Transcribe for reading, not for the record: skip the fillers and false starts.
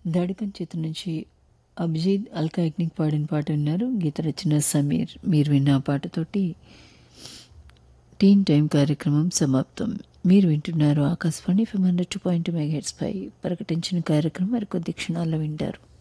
ధడకన్ చిత్రం నుంచి అభిజిత్ అల్కాయక్నిక్ పాడిన పాట విన్నారు. గీత రచన సమీర్. మీరు విన్న ఆ పాటతోటి టీన్ టైం కార్యక్రమం సమాప్తం. మీరు వింటున్నారు ఆకాశవాణి FM 102.2 మెగాహెర్ట్జ్ పై ప్రకటించిన కార్యక్రమం మరికొద్ది క్షణాల్లో వింటారు.